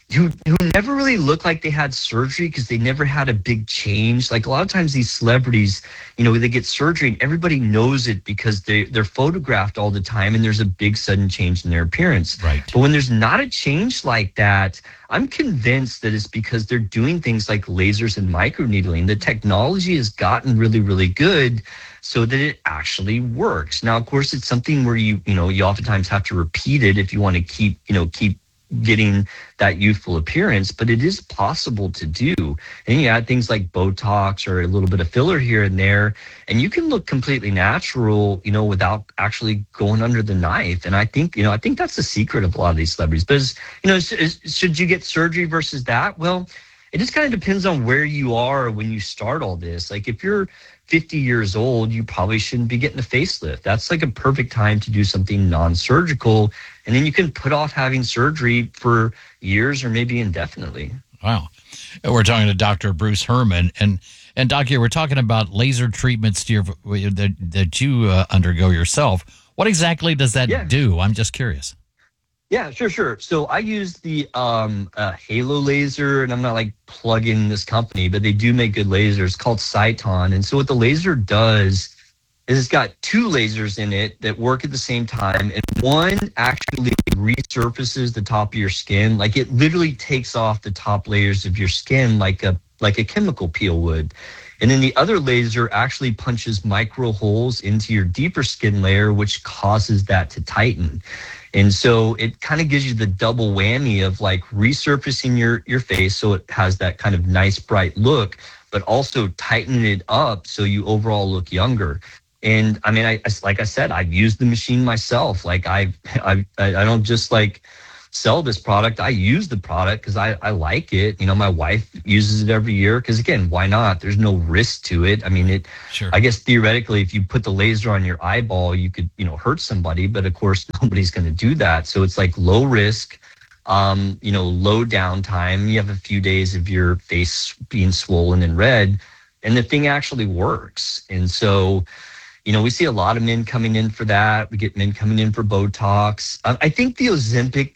never really look like they had surgery because they never had a big change. Like a lot of times these celebrities, they get surgery and everybody knows it because they're photographed all the time and there's a big sudden change in their appearance. Right. But when there's not a change like that, I'm convinced that it's because they're doing things like lasers and microneedling. The technology has gotten really, really good so that it actually works. Now, of course, it's something where you oftentimes have to repeat it if you want to keep getting that youthful appearance, but it is possible to do. And you add things like Botox or a little bit of filler here and there, and you can look completely natural, without actually going under the knife. And I think that's the secret of a lot of these celebrities. But should you get surgery versus that? Well, it just kind of depends on where you are when you start all this. Like if you're 50 years old, you probably shouldn't be getting a facelift. That's like a perfect time to do something non-surgical. And then you can put off having surgery for years or maybe indefinitely. Wow. We're talking to Dr. Bruce Herman. And Doc, we're talking about laser treatments that you undergo yourself. What exactly does that do? I'm just curious. Yeah, sure. So I use the Halo laser, and I'm not like plugging this company, but they do make good lasers. It's called Cyton. And so what the laser does is it's got two lasers in it that work at the same time, and one actually resurfaces the top of your skin. Like it literally takes off the top layers of your skin like a chemical peel would. And then the other laser actually punches micro holes into your deeper skin layer, which causes that to tighten. And so it kind of gives you the double whammy of like resurfacing your face so it has that kind of nice bright look, but also tightening it up so you overall look younger. And I mean, I like I said, I've used the machine myself. Like I don't just like sell this product. I use the product because I like it. You know, my wife uses it every year because, again, why not? There's no risk to it. I mean, I guess theoretically, if you put the laser on your eyeball, you could, hurt somebody. But of course, nobody's going to do that. So it's like low risk, low downtime. You have a few days of your face being swollen and red, and the thing actually works. And so, we see a lot of men coming in for that. We get men coming in for Botox. I think the Ozempic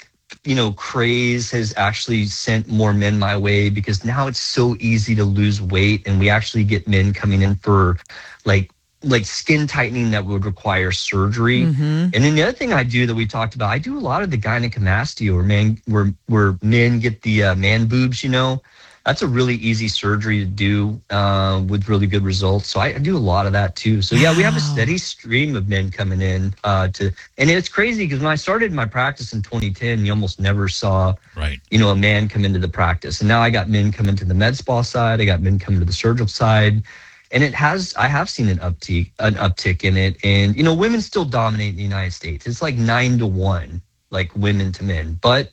craze has actually sent more men my way because now it's so easy to lose weight, and we actually get men coming in for like skin tightening that would require surgery. And then the other thing I do that we talked about, I do a lot of the gynecomastia where men get the man boobs, That's a really easy surgery to do with really good results. So I do a lot of that too. So yeah, we have a steady stream of men coming in and it's crazy because when I started my practice in 2010, you almost never saw, a man come into the practice. And now I got men come into the med spa side. I got men come to the surgical side. And I have seen an uptick in it. And, women still dominate in the United States. It's like 9-1, like women to men. But,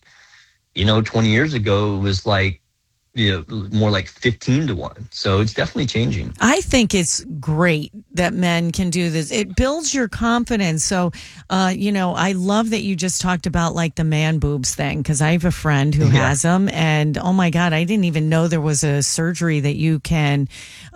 20 years ago, it was like, more like 15-1. So it's definitely changing. I think it's great that men can do this. It builds your confidence. So, I love that you just talked about like the man boobs thing because I have a friend who has them. And oh my God, I didn't even know there was a surgery that you can,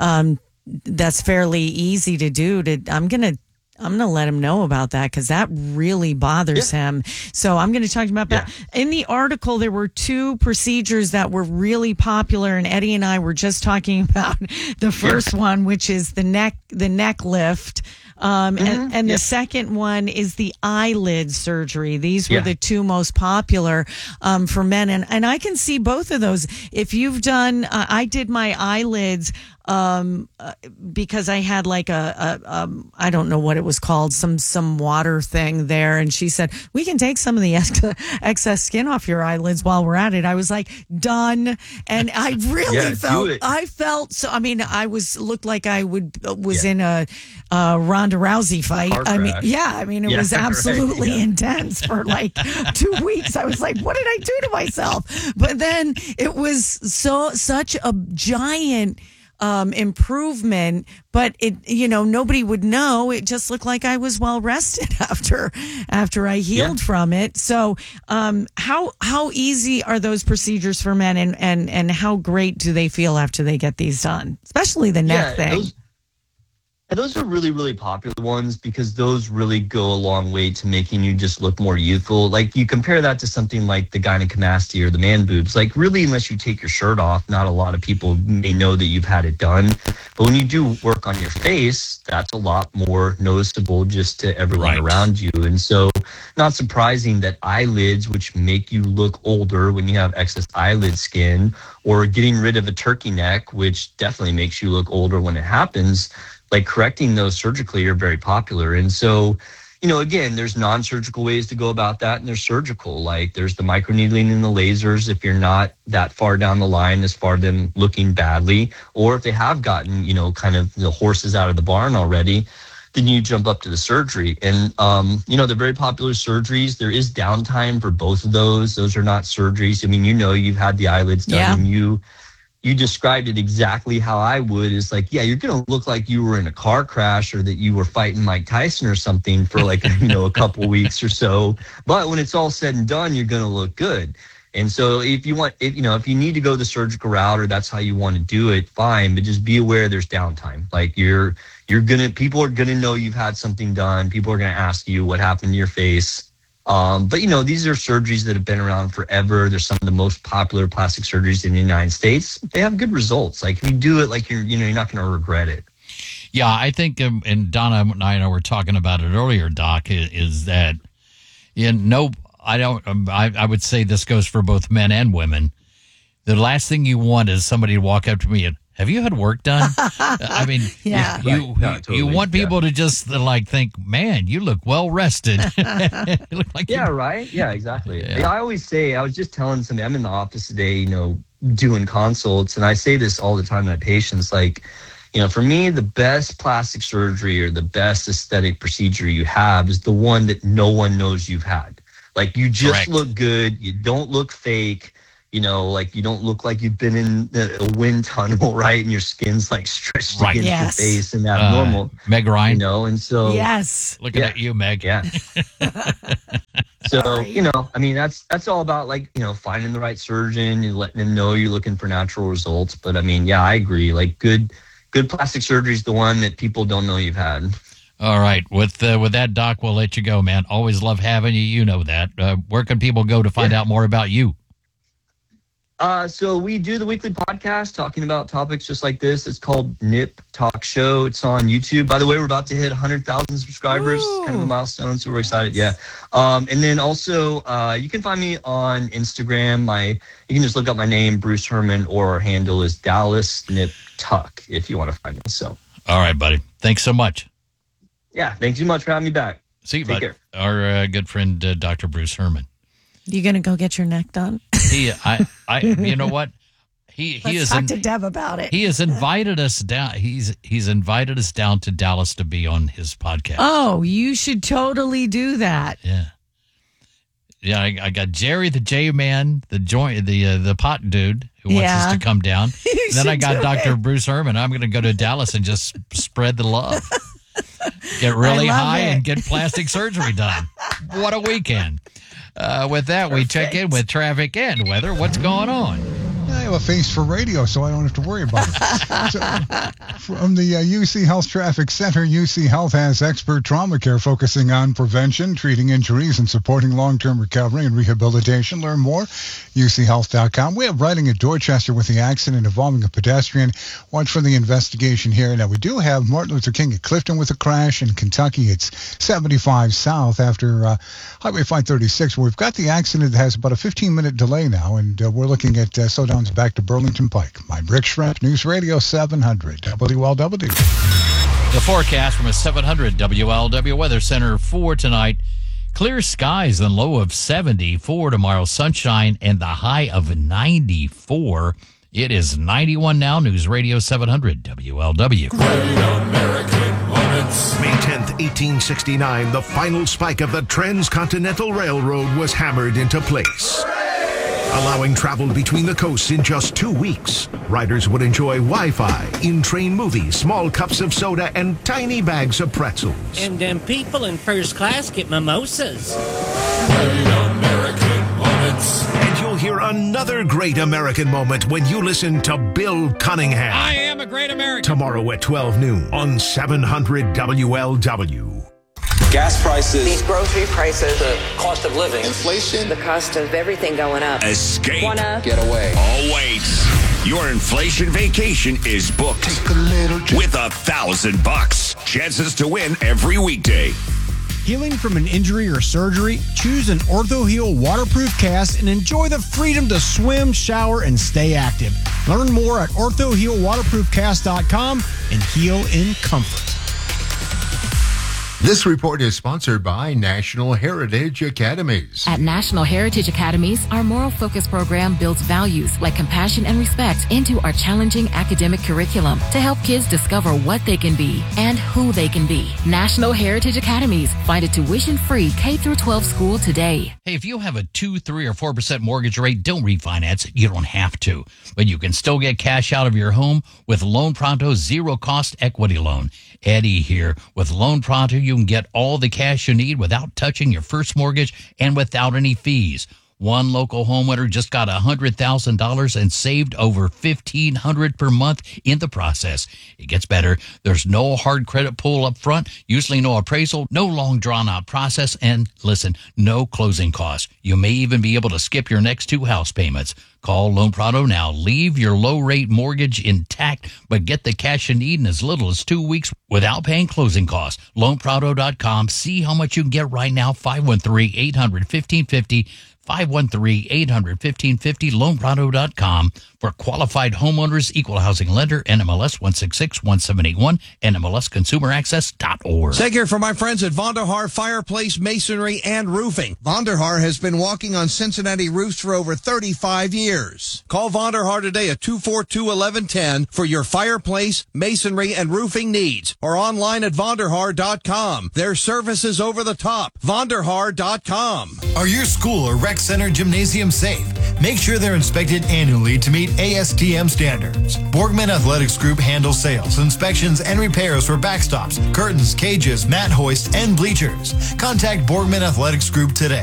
that's fairly easy to do. I'm going to let him know about that because that really bothers him. So I'm going to talk to him about that. In the article, there were two procedures that were really popular, and Eddie and I were just talking about the first one, which is the neck lift. And the second one is the eyelid surgery. These were the two most popular for men. And I can see both of those. If you've done, I did my eyelids because I had like I don't know what it was called, some water thing there. And she said, we can take some of the excess skin off your eyelids while we're at it. I was like, done. And I really felt so, I mean, looked like I was in a Ronda Rousey fight. It was absolutely intense for like 2 weeks. I was like, what did I do to myself? But then it was such a giant improvement, but nobody would know. It just looked like I was well rested after I healed from it. So, how easy are those procedures for men, and how great do they feel after they get these done? Especially the neck thing. Those are really, really popular ones because those really go a long way to making you just look more youthful. Like you compare that to something like the gynecomastia or the man boobs. Like really, unless you take your shirt off, not a lot of people may know that you've had it done. But when you do work on your face, that's a lot more noticeable just to everyone around you. And so not surprising that eyelids, which make you look older when you have excess eyelid skin, or getting rid of a turkey neck, which definitely makes you look older when it happens, like correcting those surgically are very popular. And so, again, there's non-surgical ways to go about that, and there's surgical. Like there's the microneedling and the lasers if you're not that far down the line as far as them looking badly, or if they have gotten, kind of the horses out of the barn already, then you jump up to the surgery. And, they're very popular surgeries. There is downtime for both of those. Those are not surgeries. I mean, you've had the eyelids done, and you described it exactly how I would. Is like, you're going to look like you were in a car crash or that you were fighting Mike Tyson or something for like, a couple weeks or so. But when it's all said and done, you're going to look good. And so if you need to go the surgical route or that's how you want to do it, fine. But just be aware there's downtime. Like people are going to know you've had something done. People are going to ask you what happened to your face. But, these are surgeries that have been around forever. They're some of the most popular plastic surgeries in the United States. They have good results. Like, if you do it, like, you're not going to regret it. Yeah, I think, and Donna and I were talking about it earlier, Doc, is that, I would say this goes for both men and women. The last thing you want is somebody to walk up to me and, have you had work done? I mean, yeah. You want people to just think, man, you look well rested. You look like right. Yeah, exactly. Yeah. I always say, I was just telling somebody, I'm in the office today, doing consults, and I say this all the time to my patients, for me, the best plastic surgery or the best aesthetic procedure you have is the one that no one knows you've had. Like, you just Correct. Look good. You don't look fake. You don't look like you've been in a wind tunnel, right? And your skin's stretched against your face and abnormal. Meg Ryan. And so. Yes. Looking at you, Meg. Yeah. So, that's all about finding the right surgeon and letting them know you're looking for natural results. But I agree. Good plastic surgery is the one that people don't know you've had. All right. With that, Doc, we'll let you go, man. Always love having you. You know that. Where can people go to find out more about you? So we do the weekly podcast talking about topics just like this. It's called Nip Talk Show. It's on YouTube. By the way, we're about to hit 100,000 subscribers. Ooh. Kind of a milestone, so we're excited. Yeah. And then also, you can find me on Instagram. You can just look up my name, Bruce Herman, or our handle is Dallas Nip Tuck if you want to find me. So. All right, buddy. Thanks so much. Yeah. Thanks so much for having me back. See you, bud. Take care. Our good friend, Dr. Bruce Herman. You gonna go get your neck done? You know what? He Let's talk to Deb about it. He has invited us down. He's invited us down to Dallas to be on his podcast. Oh, you should totally do that. Yeah. I got Jerry the J Man, the pot dude who wants us to come down. Then I got Dr. Bruce Herman. I'm going to go to Dallas and just spread the love. Get really high and get plastic surgery done. What a weekend. With that, we check in with traffic and weather. What's going on? I have a face for radio, so I don't have to worry about it. So, from the UC Health Traffic Center, UC Health has expert trauma care focusing on prevention, treating injuries, and supporting long-term recovery and rehabilitation. Learn more, uchealth.com. We have writing at Dorchester with the accident involving a pedestrian. Watch for the investigation here. Now, we do have Martin Luther King at Clifton with a crash. In Kentucky, it's 75 south after Highway 536. We've got the accident that has about a 15-minute delay now, and we're looking at slowdowns back to Burlington Pike. I'm Rick Schreck, News Radio 700 WLW. The forecast from a 700 WLW Weather Center for tonight. Clear skies and low of 74 tomorrow. Sunshine and the high of 94. It is 91 now. News Radio 700 WLW. Great American Moments. May 10th, 1869, the final spike of the Transcontinental Railroad was hammered into place, allowing travel between the coasts in just 2 weeks. Riders would enjoy Wi-Fi, in-train movies, small cups of soda, and tiny bags of pretzels. And them people in first class get mimosas. Great American Moments. And you'll hear another great American moment when you listen to Bill Cunningham. I am a great American. Tomorrow at 12 noon on 700 WLW. Gas prices, these grocery prices, the cost of living, inflation, the cost of everything going up. Escape. Get away. Oh, wait. Your inflation vacation is booked with $1,000. Chances to win every weekday. Healing from an injury or surgery? Choose an OrthoHeal waterproof cast and enjoy the freedom to swim, shower, and stay active. Learn more at OrthoHealWaterproofCast.com and heal in comfort. This report is sponsored by National Heritage Academies. At National Heritage Academies, our moral focus program builds values like compassion and respect into our challenging academic curriculum to help kids discover what they can be and who they can be. National Heritage Academies. Find a tuition-free K-12 school today. Hey, if you have a 2, 3, or 4% mortgage rate, don't refinance it. You don't have to. But you can still get cash out of your home with Loan Pronto's zero-cost equity loan. Eddie here. With Loan Pronto, you can get all the cash you need without touching your first mortgage and without any fees. One local homeowner just got $100,000 and saved over $1,500 per month in the process. It gets better. There's no hard credit pull up front, usually no appraisal, no long drawn-out process, and listen, no closing costs. You may even be able to skip your next 2 house payments. Call Loan Prado now. Leave your low-rate mortgage intact, but get the cash you need in as little as 2 weeks without paying closing costs. LoanPrado.com. See how much you can get right now. 513-800-1550. 513-800-1550. LoanPrado.com. For qualified homeowners, equal housing lender, NMLS 1661781, NMLSconsumeraccess.org. Take care from my friends at Vonderhaar Fireplace Masonry and Roofing. Vonderhaar has been walking on Cincinnati roofs for over 35 years. Call Vonderhaar today at 242-1110 for your fireplace, masonry, and roofing needs, or online at Vonderhaar.com. Their service is over the top. Vonderhaar.com. Are your school or rec center gymnasium safe? Make sure they're inspected annually to meet ASTM standards. Borgman Athletics Group handles sales, inspections, and repairs for backstops, curtains, cages, mat hoists, and bleachers. Contact Borgman Athletics Group today